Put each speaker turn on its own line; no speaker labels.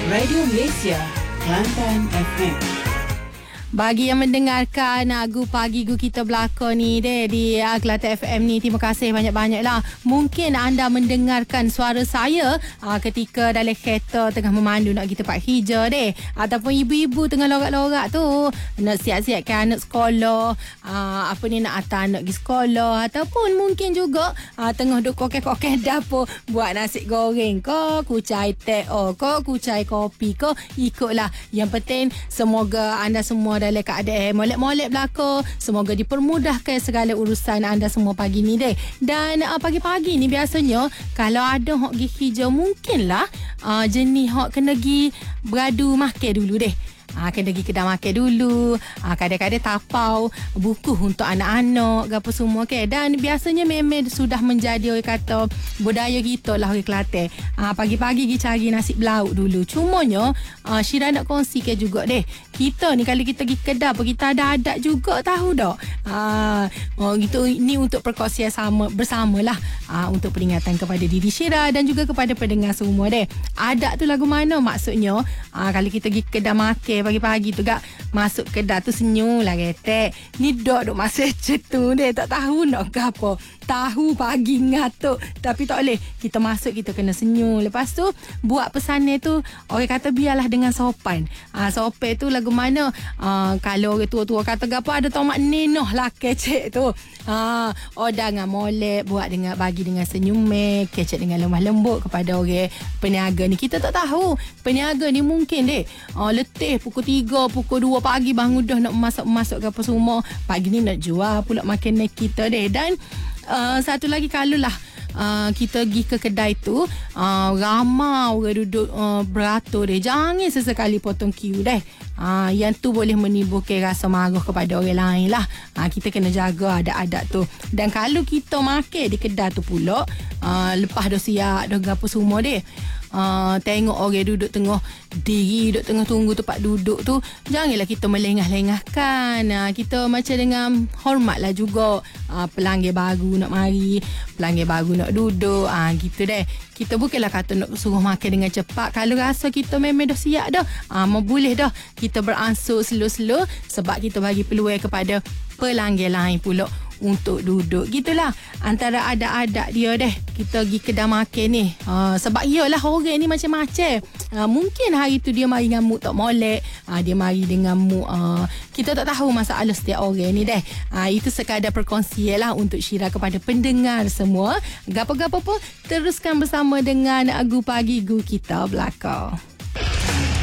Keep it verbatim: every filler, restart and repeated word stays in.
Radio Malaysia, Kelantan F M.
Bagi yang mendengarkan Gu Pagi Gu kita belakang ni deh di uh, Kelantan F M ni, terima kasih banyak-banyak lah. Mungkin anda mendengarkan suara saya uh, ketika dalam kereta tengah memandu nak pergi tempat hijau deh, ataupun ibu-ibu tengah lorak-lorak tu nak siap-siapkan anak sekolah, uh, apa ni nak hantar anak pergi sekolah, ataupun mungkin juga uh, tengah duk kokeh-kokeh dapur buat nasi goreng ke, kucai teh oh ke, kucai kopi ke, ikutlah. Yang penting semoga anda semua dalam keadaan molek-molek belaka. Semoga dipermudahkan segala urusan anda semua pagi ni deh. Dan uh, pagi-pagi ni biasanya kalau ada hok pergi hijau, mungkinlah uh, jenis hok kena pergi beradu makan dulu deh. Ha, kena pergi kedai makan dulu, ha, kadang-kadang tapau buku untuk anak-anak apa semua ke. Dan biasanya memang sudah menjadi orang kata budaya kita lah orang Kelantan. Ha, pagi-pagi pergi cari nasi belauk dulu. Cumanya ha, Syira nak kongsikan juga deh, kita ni kalau kita pergi kedai apa, kita ada adat juga, tahu tak? Ha, oh, gitu, ni untuk perkongsian sama bersamalah, ha, untuk peringatan kepada diri Syira dan juga kepada pendengar semua deh. Adat tu lagu mana maksudnya? Ha, kalau kita pergi kedai makan pagi-pagi tu gak masuk kedai tu senyum lah ketek. Ni dok dok masa cetu dia tak tahu nak ke apa. Tahu pagi ngatuk tapi tak boleh. Kita masuk kita kena senyum. Lepas tu buat pesanan tu orang kata biarlah dengan sopan. Ah ha, sopan tu lagu mana? Ah ha, kalau orang tua-tua kata gapo ada tomat nenoh lah kecek tu. Ah ha, order dengan molek, buat dengan bagi dengan senyum, kecek dengan lemah lembut kepada orang peniaga ni. Kita tak tahu peniaga ni mungkin deh ah letih pukul tiga, pukul dua pagi bangun dah nak masak-masak apa semua. Pagi ni nak jual pula makanan kita deh. Dan Uh, satu lagi kalau lah uh, kita pergi ke kedai tu uh, ramai orang duduk uh, beratur deh, jangan sesekali potong queue deh. Uh, yang tu boleh menimbulkan rasa marah kepada orang lain lah. Uh, kita kena jaga adat-adat tu. Dan kalau kita makan di kedai tu pula uh, lepas dah siap dah apa semua deh, Uh, tengok orang duduk tengah diri, duduk tengah tunggu tempat duduk tu, janganlah kita melengah-lengahkan. uh, Kita macam dengan hormat lah juga. uh, Pelanggan baru nak mari, pelanggan baru nak duduk, uh, gitu deh. Kita bukanlah kata nak suruh makan dengan cepat. Kalau rasa kita memang dah siap dah, uh, mau boleh dah kita beransur slow-slow, sebab kita bagi peluang kepada pelanggan lain pula untuk duduk. Gitulah antara adat-adat dia deh kita pergi kedai makan ni. Ha, sebab iyalah orang ni macam-macam. Ha, mungkin hari tu dia mari dengan mood tak molek, ha, dia mari dengan mood uh, kita tak tahu masalah setiap orang ni deh. Ha, itu sekadar perkongsian lah untuk Syira kepada pendengar semua. Gapo-gapo pun teruskan bersama dengan Gu Pagi Gu kita belakang.